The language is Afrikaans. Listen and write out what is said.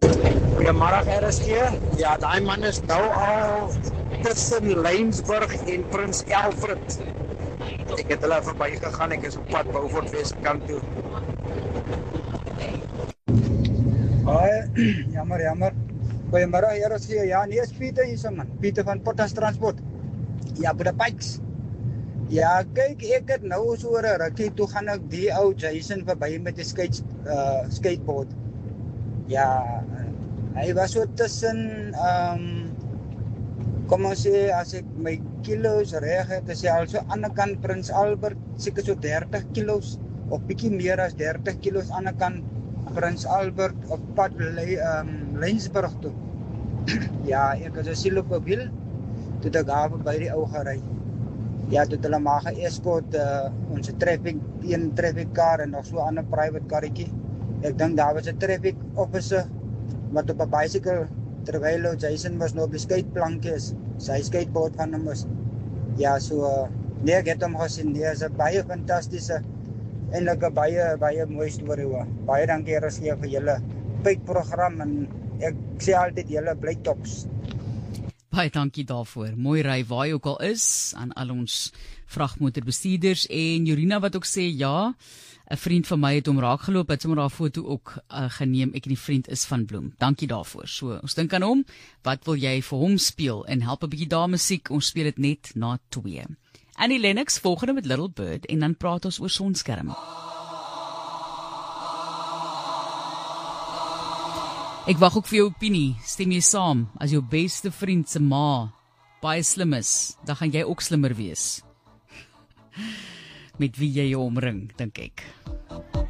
Goeiemôre RSG. Ja, daai man is nou al tussen Lensburg en Prins Alfred. Ek het hulle verby gegaan, ek is op pad Beaufort Wes kant toe. Jammer. Goeiemôre RSG. Ja, nee, is Pieter hier man. Pieter van Potas Transport. Ja, by die Pikes. Ja, kyk, ek het nou so 'n rukkie toe gaan ek die ou Jason verby met die skateboard. Ja, hy was so tussen kom ons sê as ek my kilos reg het, is hy al so aan die ander kant Prins Albert, seker so 30 kilos of bietjie meer as 30 kilos aan die kant Prins Albert op pad Lensburg toe. Ja, ek het 'n siel op 'n wiel toe ek daar by die ou gery. Ja, toe hulle maar geëskort ons een traffic car en nog so 'n ander private karretjie. Ek dink daar was 'n traffic officer wat op 'n bicycle terwyl Jason was nog op die skateplankie is. Sy skateboard van hom was. Ja, so nee, ek het hom gesien. Nee, is 'n baie fantastiese en 'n baie mooi storie hoor. Baie dankie RSG vir julle pypprogram en ek sê altyd julle bly tops. Baie dankie daarvoor. Mooi ry waar jy ook al is aan al ons vragmotorbestuurders en Jorina wat ook sê ja, 'n vriend van my het hom raakgeloop, het sommer daar foto ook geneem. Ek en die vriend is van Bloem. Dankie daarvoor. So, ons dink aan hom. Wat wil jy vir hom speel en help 'n bietjie daar musiek. Ons speel dit net na 2. Annie Lennox volgende met Little Bird en dan praat ons oor sonskerm. Ek wag ook vir jou opinie. Stem jy saam? As jou beste vriend se ma baie slim is, dan gaan jy ook slimmer wees. Met wie jy jou omring, dink ek.